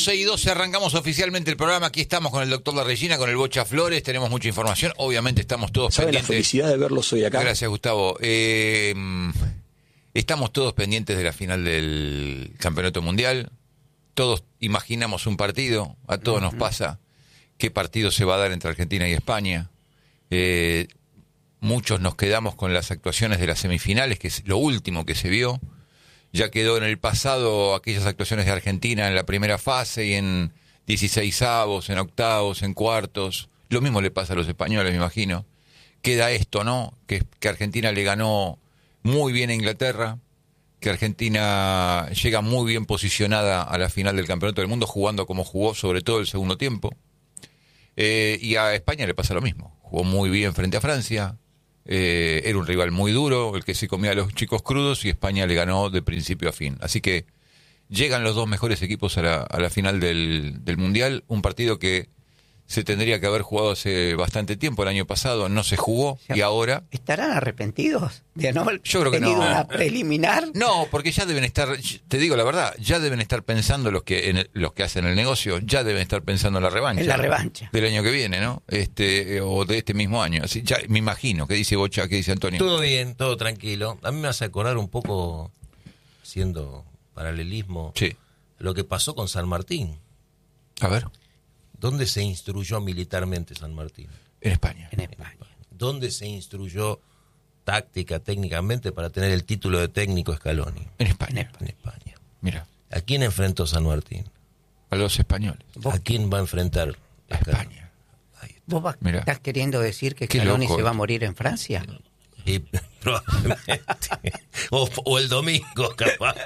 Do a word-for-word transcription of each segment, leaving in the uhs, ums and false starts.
doce y doce arrancamos oficialmente el programa. Aquí estamos con el doctor La Regina, con el Bocha Flores. Tenemos mucha información. Obviamente estamos todos ¿Sabe pendientes. la felicidad de verlos hoy acá? Gracias, Gustavo. Eh, estamos todos pendientes de la final del Campeonato Mundial. Todos imaginamos un partido. A todos uh-huh. nos pasa qué partido se va a dar entre Argentina y España. Eh, muchos nos quedamos con las actuaciones de las semifinales, que es lo último que se vio. Ya quedó en el pasado aquellas actuaciones de Argentina en la primera fase y en dieciseisavos, en octavos, en cuartos. Lo mismo le pasa a los españoles, me imagino. Queda esto, ¿no? Que, que Argentina le ganó muy bien a Inglaterra, que Argentina llega muy bien posicionada a la final del Campeonato del Mundo, jugando como jugó, sobre todo el segundo tiempo. Eh, y a España le pasa lo mismo. Jugó muy bien frente a Francia. Eh, era un rival muy duro, el que se comía a los chicos crudos, y España le ganó de principio a fin. Así que llegan los dos mejores equipos a la, a la final del, del Mundial. Un partido que se tendría que haber jugado hace bastante tiempo, el año pasado no se jugó, y ahora... ¿Estarán arrepentidos de no haber Yo creo que tenido no. una preliminar? No, porque ya deben estar, te digo la verdad, ya deben estar pensando los que en el, los que hacen el negocio, ya deben estar pensando en la revancha. En la revancha. Del año que viene, ¿no? Este o de este mismo año. Así, ya me imagino. ¿Qué dice Bocha? ¿Qué dice Antonio? Todo bien, todo tranquilo. A mí me hace acordar un poco, haciendo paralelismo, sí. lo que pasó con San Martín. A ver. ¿Dónde se instruyó militarmente San Martín? En España. En España. ¿Dónde se instruyó táctica, técnicamente, para tener el título de técnico Scaloni? En España. En España. Mira. ¿A quién enfrentó San Martín? A los españoles. ¿A quién va a enfrentar a España? ¿Vos va, Mirá. estás queriendo decir que Scaloni se va a morir en Francia? Y probablemente. o, o el domingo, capaz.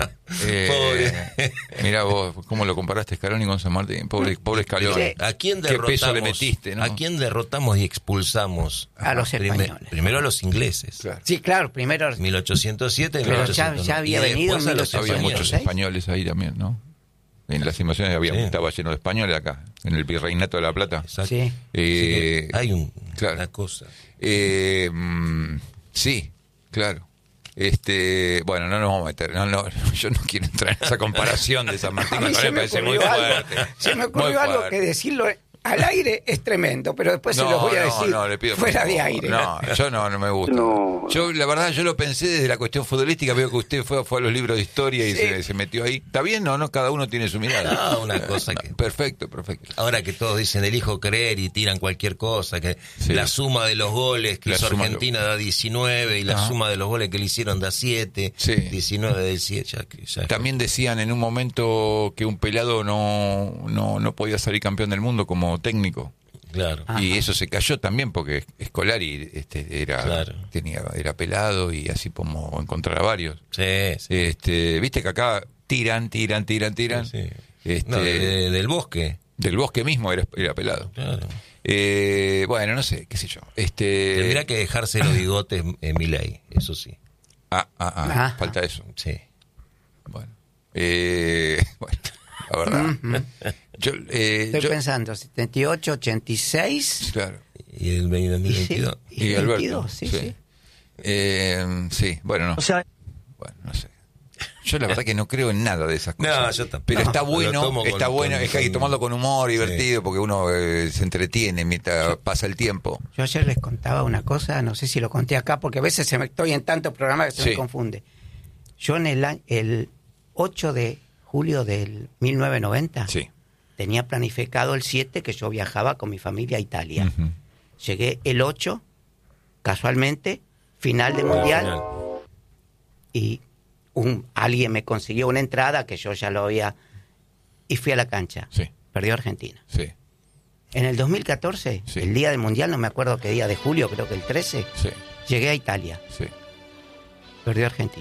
Eh, mira vos, ¿cómo lo comparaste Scaloni con San Martín? Pobre, pobre Scaloni. ¿A quién ¿Qué derrotamos? peso le metiste, ¿no? ¿A quién derrotamos y expulsamos? A los españoles. Primer, primero a los ingleses. Claro. Sí, claro, primero... mil ochocientos siete y Pero mil ochocientos nueve. ya, ya había Y venido en después a los Había españoles. muchos españoles ahí también, ¿no? En las invasiones había, Sí. estaba lleno de españoles acá, en el Virreinato de la Plata. Exacto. Sí. Eh, Así que hay un, claro. una cosa. Eh, mm, sí, claro. Este, bueno, no nos vamos a meter. No, no, yo no quiero entrar en esa comparación de San Martín. A mí Me se me parece muy ocurrió algo, fuerte. se me Muy ocurrió algo fuerte. que decirlo al aire es tremendo, pero después No, se los voy a no, decir no, le pido fuera por de favor. aire. No, yo no, no me gusta. No. Yo, la verdad, yo lo pensé desde la cuestión futbolística. Veo que usted fue, fue a los libros de historia y Sí. se, se metió ahí. ¿Está bien? No, no, cada uno tiene su mirada. No, una cosa que... Perfecto, perfecto. Ahora que todos dicen elijo creer y tiran cualquier cosa, que Sí. la suma de los goles que La hizo suma de Argentina da diecinueve y la Ajá. suma de los goles que le hicieron da siete, Sí. diecinueve del siete. Ya, que- ya También decían en un momento que un pelado no, no, no podía salir campeón del mundo como técnico. Claro. Ajá. Y eso se cayó también porque Scolari este, era, Claro. tenía, era pelado y así como encontrar a varios. Sí, sí. Este, viste que acá tiran, tiran, tiran, tiran. Sí. Este, No, de- de- del bosque. del Bosque mismo era, era pelado. Claro. Eh, bueno, no sé, qué sé yo. Este, Tendría que dejarse los bigotes en Milei, eso sí. Ah, ah, ah, Ajá. falta eso. Sí. Bueno, eh, bueno la verdad. yo, eh, Estoy yo- pensando, setenta y ocho, ochenta y seis Claro. Y el dos mil veintidós. y, Y Alberto. veintidós, sí, sí. Eh, sí, bueno, no. O sea, Bueno, no sé. Yo la verdad que no creo en nada de esas cosas. No, yo tampoco. Pero está Lo bueno, tomo con- está bueno, con- es que hay que con- tomarlo con humor, divertido, porque uno eh, se entretiene mientras pasa el tiempo. Yo ayer les contaba una cosa, no sé si lo conté acá, porque a veces se me, estoy en tantos programas que se Sí. me confunde. Yo en el, año- el ocho de julio del mil novecientos noventa Sí. tenía planificado el siete que yo viajaba con mi familia a Italia. Ujú. Llegué el ocho, casualmente, final de Mundial, Final. y un, alguien me consiguió una entrada que yo ya lo había, y fui a la cancha. Sí. Perdió Argentina. Sí, En el dos mil catorce, Sí. el día del Mundial, no me acuerdo qué día de julio, creo que el trece, sí, llegué a Italia. sí. Perdió Argentina.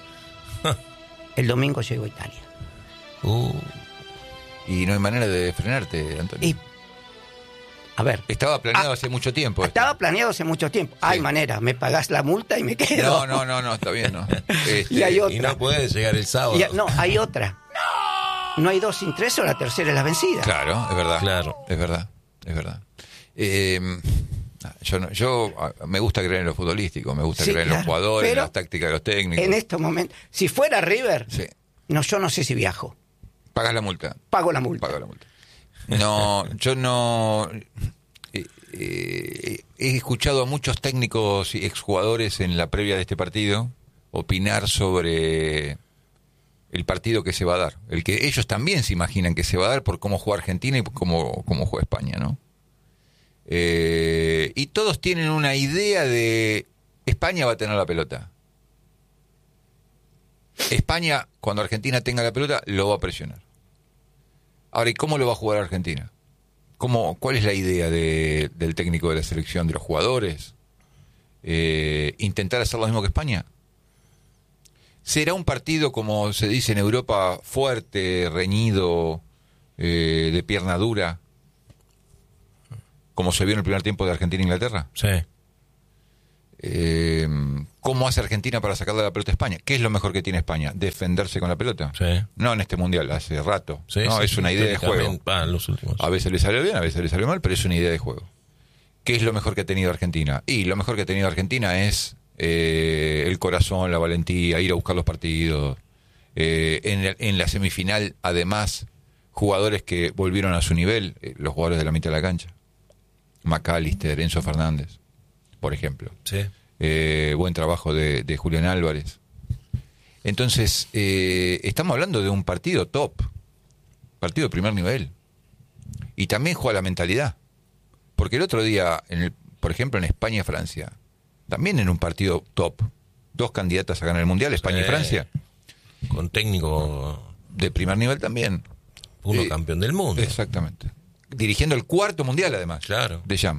El domingo llegó a Italia. Uh, Y no hay manera de frenarte, Antonio. Y, a ver, Estaba planeado Ah, hace mucho tiempo. esto. estaba planeado hace mucho tiempo. Hay manera, me pagás la multa y me quedo. No, no, no, no, está bien, no. Este, Y hay y otra. no puede llegar el sábado. Y- no, hay otra. No hay dos sin tres o la tercera es la vencida. Claro, es verdad. Claro. Es verdad, es verdad. Eh, yo no, yo ah, me gusta creer en lo futbolístico, me gusta Sí, creer en claro, los jugadores, en pero las tácticas de los técnicos. En estos momentos, si fuera River, Sí, no, yo no sé si viajo. Pagas la multa. Pago la multa. Pago la multa. No, yo no... Eh, eh, he escuchado a muchos técnicos y exjugadores en la previa de este partido opinar sobre el partido que se va a dar. El que ellos también se imaginan que se va a dar por cómo juega Argentina y cómo, cómo juega España, ¿no? Eh, y todos tienen una idea de España va a tener la pelota. España, cuando Argentina tenga la pelota, lo va a presionar. Ahora, ¿y cómo lo va a jugar Argentina? ¿Cómo, ¿Cuál es la idea de, del técnico de la selección, de los jugadores? Eh, ¿Intentar hacer lo mismo que España? ¿Será un partido, como se dice en Europa, fuerte, reñido, eh, de pierna dura, como se vio en el primer tiempo de Argentina-Inglaterra? Sí. Eh, ¿Cómo hace Argentina para sacarle la pelota a España? ¿Qué es lo mejor que tiene España? ¿Defenderse con la pelota? Sí. No en este mundial, hace rato. Sí, no, sí, es una idea de juego. Ah, los últimos. A veces le salió bien, a veces le salió mal, pero es una idea de juego. ¿Qué es lo mejor que ha tenido Argentina? Y lo mejor que ha tenido Argentina es eh, el corazón, la valentía, ir a buscar los partidos. Eh, en, el, en la semifinal, además, jugadores que volvieron a su nivel, eh, los jugadores de la mitad de la cancha. McAllister, Enzo Fernández, por ejemplo. Sí. Eh, buen trabajo de, de Julián Álvarez. Entonces, eh, estamos hablando de un partido top, partido de primer nivel. Y también juega la mentalidad. Porque el otro día, en el, por ejemplo, en España-Francia, también en un partido top, dos candidatas a ganar el Mundial, España Sí. y Francia. Con técnico... De primer nivel también. Uno Eh, campeón del mundo. Exactamente. Dirigiendo el cuarto Mundial, además. Claro. De Jam.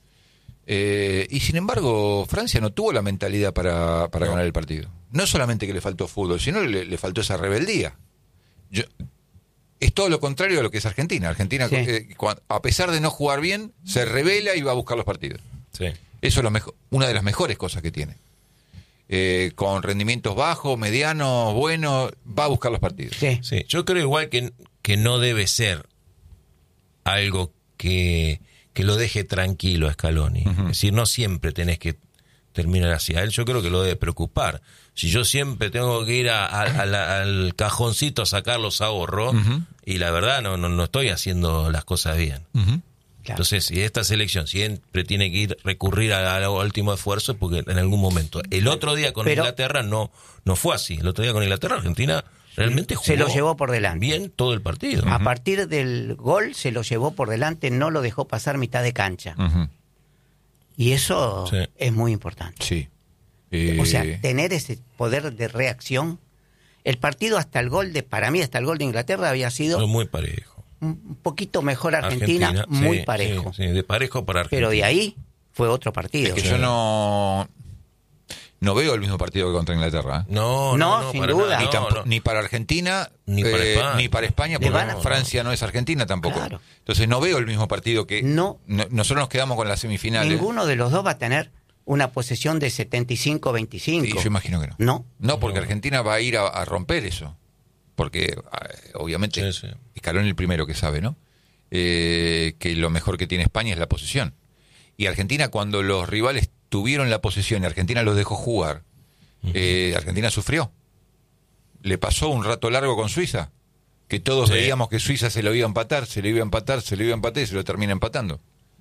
Eh, y sin embargo, Francia no tuvo la mentalidad para, para No. ganar el partido. No solamente que le faltó fútbol, sino le, le faltó esa rebeldía. Yo, es todo lo contrario a lo que es Argentina. Argentina, Sí. eh, cuan- a pesar de no jugar bien, se revela y va a buscar los partidos. Sí. Eso es lo mejo- una de las mejores cosas que tiene. Eh, con rendimientos bajos, medianos, buenos, va a buscar los partidos. Sí. Sí, yo creo igual que, que no debe ser algo que, que lo deje tranquilo a Scaloni. Ujú. Es decir, no siempre tenés que terminar así. A él yo creo que lo debe preocupar. Si yo siempre tengo que ir a- a- a la- al cajoncito a sacar los ahorros, Ujú. y la verdad no, no, no estoy haciendo las cosas bien. Ujú. Claro. Entonces, si esta selección siempre tiene que ir recurrir a- al último esfuerzo, porque en algún momento, el otro día con Pero- Inglaterra no, no fue así. El otro día con Inglaterra, Argentina realmente jugó Se lo llevó por delante. bien todo el partido. A partir del gol se lo llevó por delante, no lo dejó pasar mitad de cancha. Ujú. Y eso Sí. es muy importante. Sí. Eh, O sea, tener ese poder de reacción. El partido hasta el gol de, para mí hasta el gol de Inglaterra había sido Fue muy parejo. un poquito mejor Argentina, muy sí, parejo. Sí, sí, de parejo para Argentina. Pero de ahí fue otro partido. es que Sí. yo no, no veo el mismo partido que contra Inglaterra. ¿eh? No, No, no, no, sin para duda. nada, Ni, no, tampo- no. ni para Argentina, Ni para eh, España. ni para España, Le porque van a- Francia no es Argentina tampoco. Claro. Entonces no veo el mismo partido que... No. no- nosotros nos quedamos con las semifinales. Ninguno de los dos va a tener una posesión de setenta y cinco a veinticinco. Y yo imagino que no. No. No, porque No. Argentina va a ir a, a romper eso. Porque eh, obviamente Sí, sí. Scaloni el primero que sabe, ¿no? Eh, que lo mejor que tiene España es la posesión. Y Argentina, cuando los rivales tuvieron la posesión y Argentina los dejó jugar, eh, Argentina sufrió. Le pasó un rato largo con Suiza, que todos Sí. veíamos que Suiza se lo iba a empatar, se lo iba a empatar, se lo iba a empatar y se lo termina empatando.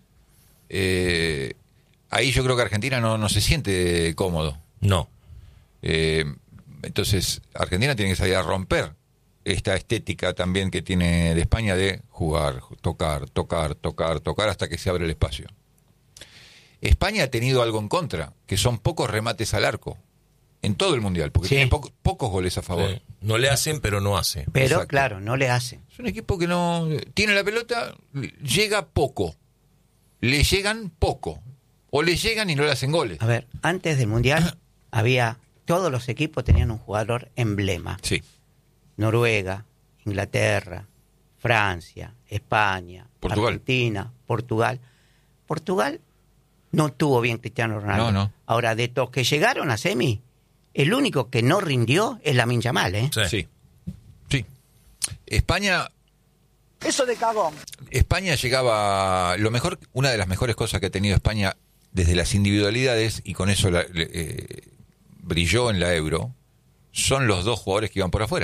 Eh, ahí yo creo que Argentina no, no se siente cómodo. No. Eh, entonces, Argentina tiene que salir a romper esta estética también que tiene de España de jugar, tocar, tocar, tocar, tocar hasta que se abre el espacio. España ha tenido algo en contra, que son pocos remates al arco en todo el Mundial, porque Sí. tiene poco- pocos goles a favor. Sí. No le hacen, pero no hace. Pero Exacto. claro, no le hacen. Es un equipo que no tiene la pelota, llega poco, le llegan poco, o le llegan y no le hacen goles. A ver, antes del Mundial había, todos los equipos tenían un jugador emblema. Sí, Noruega, Inglaterra, Francia, España, Portugal. Argentina, Portugal. Portugal no tuvo bien Cristiano Ronaldo. No, no. Ahora, de los que llegaron a semi, el único que no rindió es Lamine Yamal, ¿eh? Sí. sí, sí. España Eso de cagón. España llegaba, lo mejor, una de las mejores cosas que ha tenido España desde las individualidades, y con eso la- le- eh, brilló en la Euro, son los dos jugadores que iban por afuera.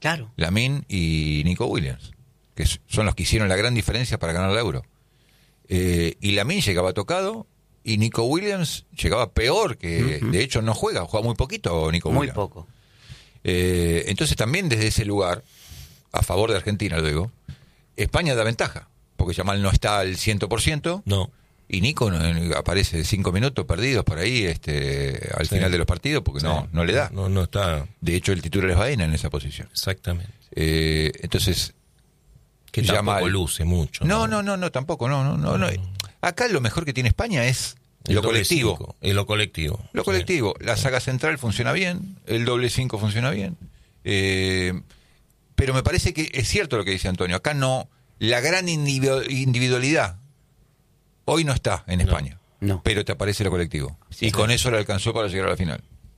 Claro. Lamine y Nico Williams, que son los que hicieron la gran diferencia para ganar la Euro. Eh, y Lamine llegaba tocado y Nico Williams llegaba peor, que uh-huh. de hecho no juega, juega muy poquito Nico muy Williams. Muy poco. Eh, entonces también desde ese lugar, a favor de Argentina luego, España da ventaja, porque Yamal no está al cien por ciento. No. Y Nico no, aparece cinco minutos perdidos por ahí este, al sí. final de los partidos porque sí. no, no le da. No, no está. De hecho, el titular es Baena en esa posición. Exactamente. Eh, entonces, que Yamal tampoco luce mucho. No, no, no, no, tampoco. No, no, no, no. Acá lo mejor que tiene España es el lo colectivo. Cinco, y lo colectivo. Lo colectivo. Sí. La saga central funciona bien, el doble cinco funciona bien. Eh, pero me parece que es cierto lo que dice Antonio. Acá no, la gran individualidad hoy no está en España, no, no. pero te aparece lo colectivo. Sí, y sí. con eso le alcanzó para llegar a la final.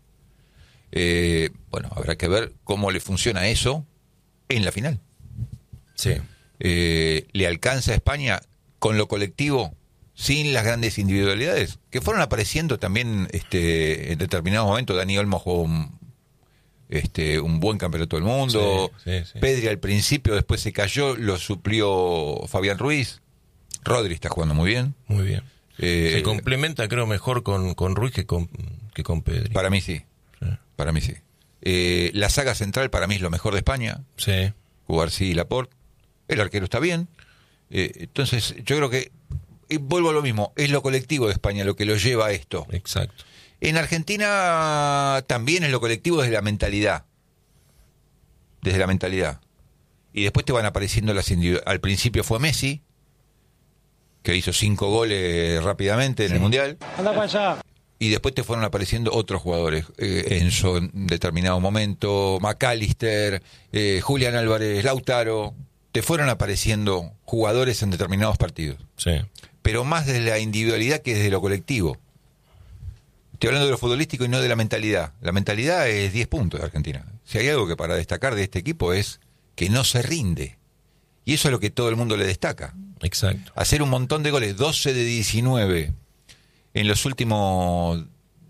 Eh, bueno, habrá que ver cómo le funciona eso en la final. Sí. Eh, ¿Le alcanza a España con lo colectivo sin las grandes individualidades? Que fueron apareciendo también este, en determinados momentos. Dani Olmo jugó un, este, un buen campeonato del mundo. Sí, sí, sí. Pedri al principio, después se cayó, lo suplió Fabián Ruiz. Rodri está jugando muy bien. Muy bien. Eh, Se complementa, creo, mejor con, con Ruiz que con, que con Pedri. Para mí sí. sí. Para mí sí. Eh, la saga central para mí es lo mejor de España. Sí. Cubarsí y Laporte. El arquero está bien. Eh, entonces, yo creo que, y vuelvo a lo mismo, es lo colectivo de España lo que lo lleva a esto. Exacto. En Argentina también es lo colectivo desde la mentalidad. Desde la mentalidad. Y después te van apareciendo las individualidades. Al principio fue Messi, que hizo cinco goles rápidamente en sí. el Mundial. Anda para allá. Y después te fueron apareciendo otros jugadores. Eh, Enzo en determinado momento, McAllister, eh, Julián Álvarez, Lautaro. Te fueron apareciendo jugadores en determinados partidos. Sí. Pero más desde la individualidad que desde lo colectivo. Estoy hablando de lo futbolístico y no de la mentalidad. La mentalidad es diez puntos de Argentina. Si hay algo que para destacar de este equipo es que no se rinde. Y eso es lo que todo el mundo le destaca. Exacto. Hacer un montón de goles, doce de diecinueve, en los últimos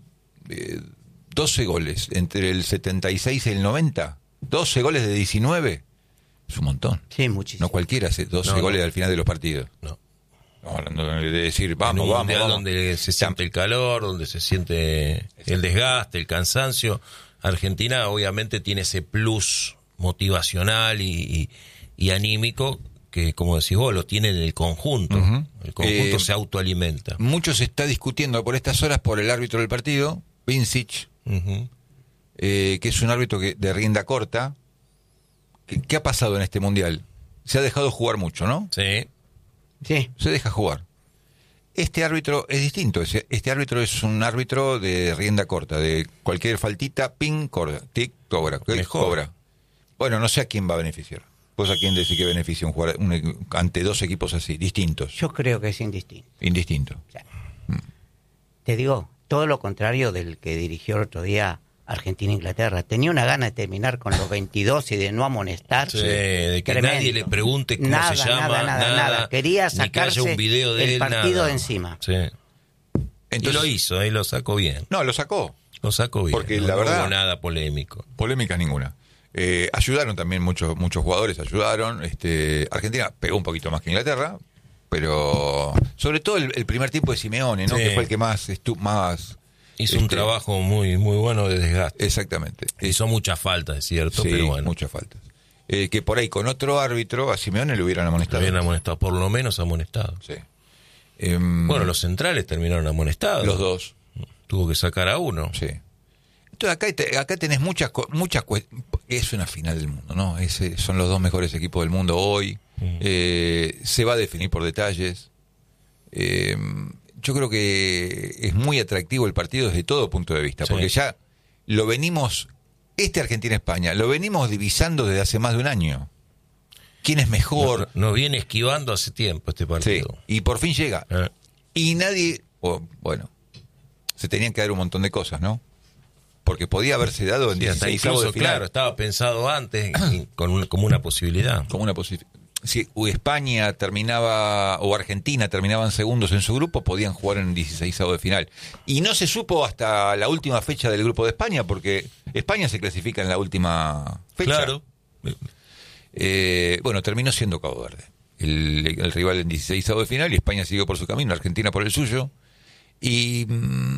eh, doce goles, entre el setenta y seis y el noventa, doce goles de diecinueve, es un montón. Sí, muchísimo. No cualquiera hace doce no, goles no. al final de los partidos. No. No, hablando de decir, vamos, en un vamos, mundial vamos. Donde se siente el calor, donde se siente el desgaste, el cansancio. Argentina obviamente tiene ese plus motivacional y, y, y anímico que, como decís vos, lo tiene en el conjunto. Uh-huh. El conjunto eh, se autoalimenta. Mucho se está discutiendo por estas horas por el árbitro del partido, Vincic, uh-huh. eh, que es un árbitro que, de rienda corta. ¿Qué, ¿Qué ha pasado en este mundial? Se ha dejado jugar mucho, ¿no? Sí. Sí. Se deja jugar. Este árbitro es distinto. Este árbitro es un árbitro de rienda corta, de cualquier faltita, ping, cobra, tic, cobra, cobra. Bueno, no sé a quién va a beneficiar. ¿Vos a quién decís que beneficia un jugador un, ante dos equipos así, distintos? Yo creo que es indistinto. Indistinto. O sea, mm. Te digo, todo lo contrario del que dirigió el otro día Argentina-Inglaterra. Tenía una gana de terminar con los veintidós y de no amonestar. Sí, de que tremendo. Nadie le pregunte cómo nada, se llama. Nada, nada, nada. nada. Quería sacarse un video de el él, partido nada. de encima. Sí. Entonces, y lo hizo, ahí lo sacó bien. No, lo sacó. Lo sacó bien. Porque no, la verdad, no hubo nada polémico. Polémica ninguna. Eh, ayudaron también muchos muchos jugadores, ayudaron. Este, Argentina pegó un poquito más que Inglaterra, pero sobre todo el, el primer tiempo de Simeone, ¿no? Sí. Que fue el que más estu- más hizo este, un trabajo muy muy bueno de desgaste. Exactamente. Hizo muchas faltas, es cierto, sí, pero bueno. muchas faltas. Eh, que por ahí con otro árbitro a Simeone le hubieran amonestado. Le hubieran amonestado, por lo menos amonestado. Sí. Eh, bueno, los centrales terminaron amonestados. Los dos. Tuvo que sacar a uno. Sí. Entonces acá, te, acá tenés muchas muchas es una final del mundo, ¿no? Es, son los dos mejores equipos del mundo hoy. Mm. Eh, se va a definir por detalles. Eh, yo creo que es muy atractivo el partido desde todo punto de vista, sí. Porque ya lo venimos, este Argentina-España, lo venimos divisando desde hace más de un año. ¿Quién es mejor? Nos no viene esquivando hace tiempo este partido. Sí, y por fin llega. Eh. Y nadie, oh, bueno, se tenían que dar un montón de cosas, ¿no? Porque podía haberse dado en sí, hasta dieciséis incluso, de final. Claro, estaba pensado antes con un, como una posibilidad. Como una posibilidad. Si España terminaba, o Argentina terminaban segundos en su grupo, podían jugar en dieciséis de final. Y no se supo hasta la última fecha del grupo de España, porque España se clasifica en la última fecha. Claro. Eh, bueno, terminó siendo Cabo Verde el, el rival en dieciséis de final, y España siguió por su camino, Argentina por el suyo, y,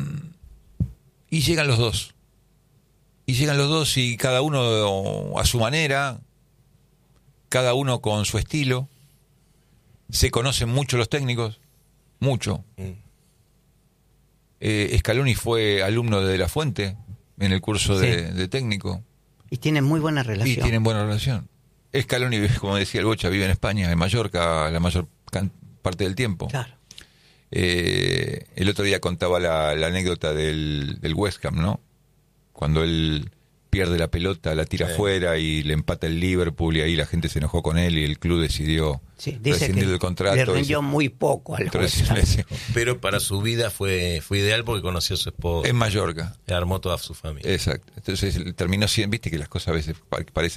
y llegan los dos. Y llegan los dos y cada uno a su manera, cada uno con su estilo. Se conocen mucho los técnicos, mucho. Mm. Eh, Scaloni fue alumno de De la Fuente en el curso de, sí. de técnico. Y tienen muy buena relación. Y tienen buena relación. Scaloni, como decía el Bocha, vive en España, en Mallorca, la mayor can- parte del tiempo. Claro. Eh, el otro día contaba la, la anécdota del, del West Ham, ¿no? Cuando él pierde la pelota, la tira sí. afuera y le empata el Liverpool, y ahí la gente se enojó con él y el club decidió sí, rescindir el contrato. Le rindió muy poco al West Ham. Pero para su vida fue fue ideal porque conoció a su esposa. En Mallorca. Le armó toda su familia. Exacto. Entonces terminó siendo, viste que las cosas a veces parecen